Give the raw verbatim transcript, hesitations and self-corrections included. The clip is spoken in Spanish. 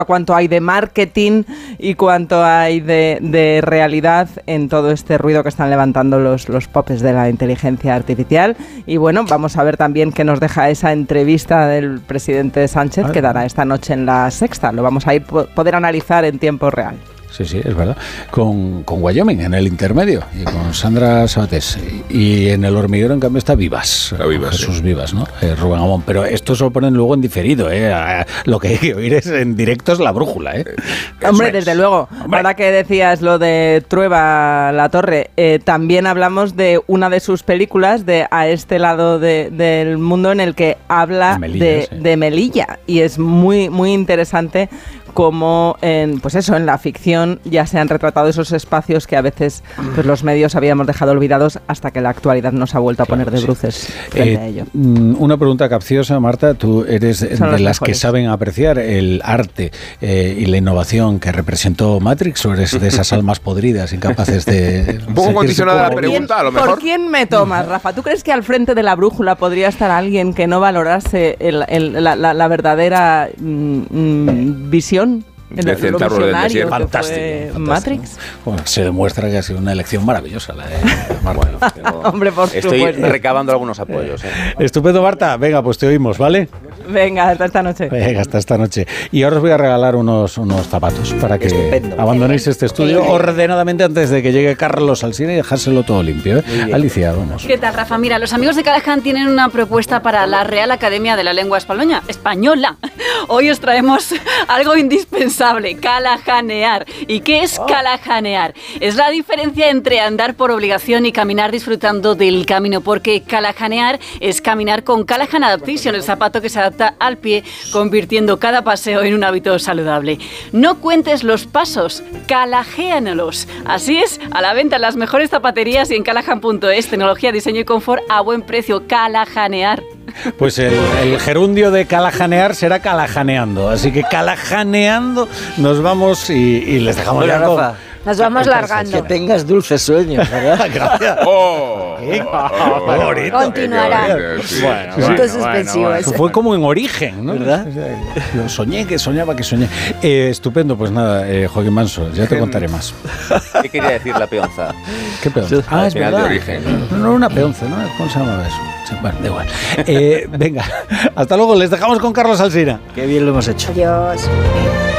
cuánto hay de marketing y cuánto hay de, de realidad en todo este ruido que están levantando los, los popes de la inteligencia artificial. Y bueno, vamos a ver también qué nos deja esa entrevista del presidente Sánchez ah, que dará esta noche en La Sexta. Lo vamos a ir poder analizar en tiempo real. Sí, sí, es verdad. Con, con Wyoming en el intermedio y con Sandra Sabatés. Y en El Hormiguero, en cambio, está Vivas. Está Vivas, Jesús sí. Vivas, ¿no? Eh, Rubén Amón. Pero esto se lo ponen luego en diferido, ¿eh? A, lo que hay que oír es en directo es La Brújula, ¿eh? Hombre, es. desde luego. Hombre. Ahora que decías lo de Trueba La Torre, eh, también hablamos de una de sus películas, de A este lado de, del mundo, en el que habla de Melilla, de, sí. de Melilla. Y es muy, muy interesante como en, pues eso, en la ficción ya se han retratado esos espacios que a veces pues, los medios habíamos dejado olvidados hasta que la actualidad nos ha vuelto a poner de bruces sí. frente eh, a ello. Una pregunta capciosa, Marta. Tú eres Son de las mejores. que saben apreciar el arte eh, y la innovación que representó Matrix, o eres de esas almas podridas, incapaces de... Un poco condicionada la pregunta, a lo mejor. ¿Por quién me tomas, Rafa? ¿Tú crees que al frente de La Brújula podría estar alguien que no valorase el, el, la, la, la verdadera mm, visión en de el Centauro del Desierto? Fantástico, Matrix. Bueno, se demuestra que ha sido una elección maravillosa la de Marta. Bueno, Hombre, por estoy supuesto. recabando algunos apoyos. ¿eh? Estupendo, Marta. Venga, pues te oímos, ¿vale? Venga, hasta esta noche. Venga, hasta esta noche. Y ahora os voy a regalar unos, unos zapatos para que Estupendo. abandonéis este estudio ordenadamente antes de que llegue Carlos Alsina y dejárselo todo limpio, ¿eh? Alicia, vamos. ¿Qué tal, Rafa? Mira, los amigos de Callahan tienen una propuesta para la Real Academia de la Lengua Española. Española. Hoy os traemos algo indispensable, callahanear. ¿Y qué es callahanear? Es la diferencia entre andar por obligación y caminar disfrutando del camino, porque callahanear es caminar con Callahan Adaptation, el zapato que se adapta al pie, convirtiendo cada paseo en un hábito saludable. No cuentes los pasos, callajéanelos. Así es, a la venta en las mejores zapaterías y en callahan punto es. Tecnología, diseño y confort a buen precio. Callahanear. Pues el, el gerundio de callahanear será callahaneando. Así que callahaneando nos vamos y, y les dejamos Hola, ya con... Rafa. Nos vamos largando. Que tengas dulces sueños, ¿verdad? Gracias. ¡Oh! ¿Qué? Oh, bonito. Continuará. Sí. Bueno, Punto bueno, suspensivo bueno, ese. Bueno. Fue como en origen, ¿no? ¿Verdad? Yo soñé que soñaba que soñé. Eh, estupendo, pues nada, eh, Joaquín Manso, ya te contaré más. ¿Qué quería decir la peonza? ¿Qué peonza? Ah, es final verdad. de origen. No, no, una peonza, ¿no? ¿Cómo se llamaba eso? Sí, bueno, da igual. Eh, venga, hasta luego, les dejamos con Carlos Alsina. Qué bien lo hemos hecho. Adiós.